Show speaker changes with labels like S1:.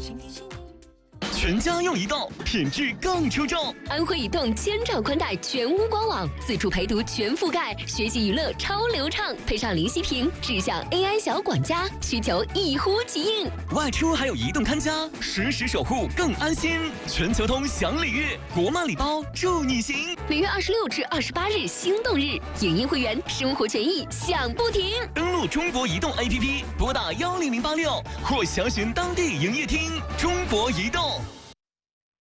S1: 全家用移动，品质更出众。
S2: 安徽移动千兆宽带全屋官网，自助陪读全覆盖，学习娱乐超流畅，配上灵犀屏、智享 AI 小管家，需求一呼即应。
S1: 外出还有移动看家，实时守护更安心。全球通享礼遇，国漫礼包祝你行。
S2: 6月26至28日心动日，影音会员生活权益享不停。
S1: 登录中国移动 APP，拨打10086或详询当地营业厅。中国移动。